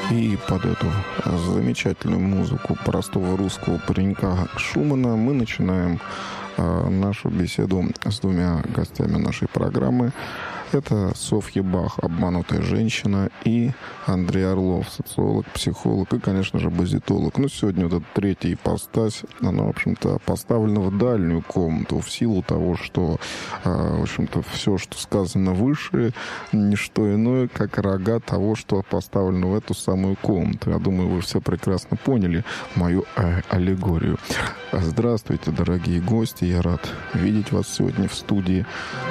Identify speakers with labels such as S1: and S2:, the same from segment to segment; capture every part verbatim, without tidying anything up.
S1: И под эту замечательную музыку простого русского паренька Шумана мы начинаем э, нашу беседу с двумя гостями нашей программы. Это Софья Бах, обманутая женщина, и Андрей Орлов, социолог, психолог и, конечно же, базитолог. Но сегодня вот эта третья ипостась, она, в общем-то, поставлена в дальнюю комнату в силу того, что, в общем-то, все, что сказано выше, не что иное, как рога того, что поставлено в эту самую комнату. Я думаю, вы все прекрасно поняли мою э, аллегорию. Здравствуйте, дорогие гости. Я рад видеть вас сегодня в студии.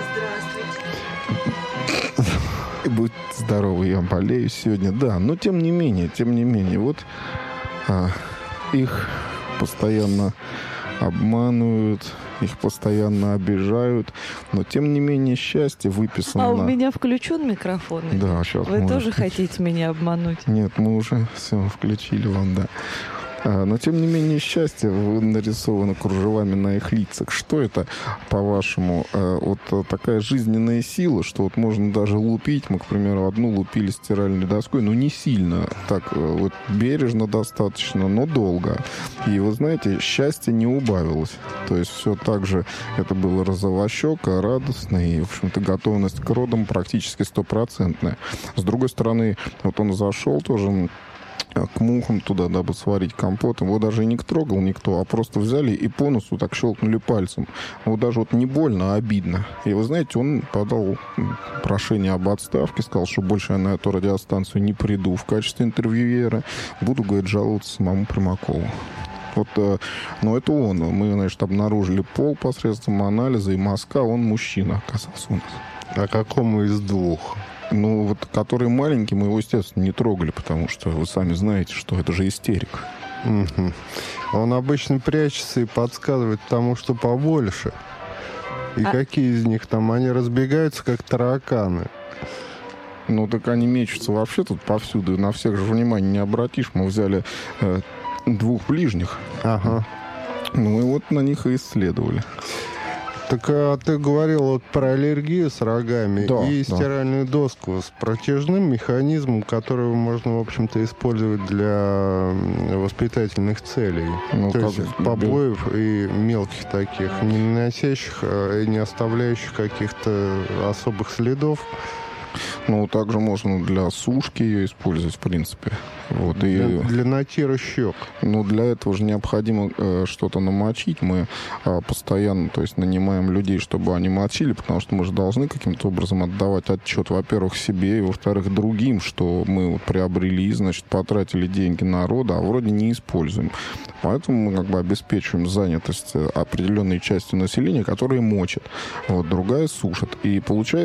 S1: Будь здоровы, я болею сегодня. Да, но тем не менее, тем не менее, вот а, их постоянно обманывают, их постоянно обижают, но тем не менее счастье выписано.
S2: А у меня включен микрофон?
S1: Да, сейчас.
S2: Вы тоже хотите меня обмануть?
S1: Нет, мы уже все включили вам, да. Но, тем не менее, счастье нарисовано кружевами на их лицах. Что это, по-вашему, вот такая жизненная сила, что вот можно даже лупить? Мы, к примеру, одну лупили стиральной доской, но не сильно, так вот бережно достаточно, но долго. И, вы знаете, счастье не убавилось. То есть все так же это было розовощеко, радостно, и, в общем-то, готовность к родам практически стопроцентная. С другой стороны, вот он зашел тоже к мухам туда, дабы сварить компот. Его даже и не трогал никто, а просто взяли и по носу так щелкнули пальцем. Вот даже вот не больно, а обидно. И вы знаете, он подал прошение об отставке, сказал, что больше я на эту радиостанцию не приду в качестве интервьюера. Буду, говорит, жаловаться самому Примакову. Вот, но это он. Мы, значит, обнаружили пол посредством анализа, и мазка, он мужчина оказался у нас.
S3: А какому из двух?
S1: Ну, вот который маленький, мы его, естественно, не трогали, потому что вы сами знаете, что это же истерик.
S3: Угу. Он обычно прячется и подсказывает тому, что побольше. И а... какие из них там? Они разбегаются, как тараканы.
S1: Ну, так они мечутся вообще тут повсюду. На всех же внимания не обратишь. Мы взяли э, двух ближних.
S3: Ага.
S1: Ну, и вот на них и исследовали.
S3: Так а ты говорил вот про аллергию с рогами, да, и да. стиральную доску с протяжным механизмом, который можно, в общем-то, использовать для воспитательных целей. Ну, то есть побоев и мелких таких, не наносящих и не оставляющих каких-то особых следов.
S1: Ну, также можно для сушки ее использовать, в принципе. Вот,
S3: для,
S1: и,
S3: для натира щек.
S1: Ну, для этого же необходимо э, что-то намочить. Мы э, постоянно, то есть, нанимаем людей, чтобы они мочили, потому что мы же должны каким-то образом отдавать отчет, во-первых, себе, и, во-вторых, другим, что мы вот приобрели, значит, потратили деньги народа, а вроде не используем. Поэтому мы как бы обеспечиваем занятость определенной части населения, которые мочат. Вот, другая сушит. И получается,